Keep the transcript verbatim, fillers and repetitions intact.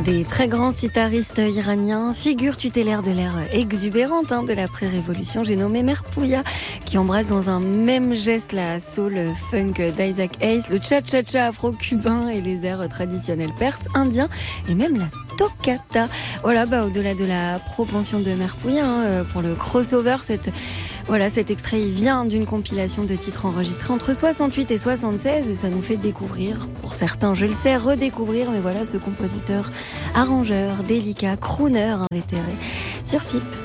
des très grands sitaristes iraniens, figure tutélaire de l'ère exubérante hein, de l'après-révolution. J'ai nommé Mère Pouya, qui embrasse dans un même geste la soul funk d'Isaac Hayes, le cha-cha-cha afro-cubain et les airs traditionnels perses, indiens et même la toccata. Voilà, bah, au-delà de la propension de Mère Pouya hein, pour le crossover, cette... Voilà, cet extrait il vient d'une compilation de titres enregistrés entre soixante-huit et soixante-seize et ça nous fait découvrir, pour certains je le sais, redécouvrir, mais voilà ce compositeur, arrangeur, délicat, crooner invétéré sur F I P.